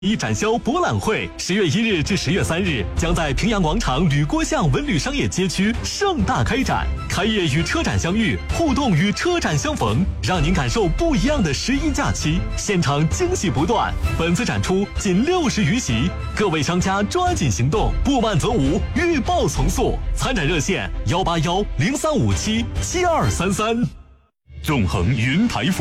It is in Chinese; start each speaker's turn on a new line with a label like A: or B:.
A: 一展销博览会10月1日至10月3日将在平阳广场吕郭巷文旅商业街区盛大开展，开业与车展相遇，互动与车展相逢，让您感受不一样的11假期，现场惊喜不断。本次展出仅60余席，各位商家抓紧行动，不满则无，预报从速。参展热线：18103577233。纵横云台服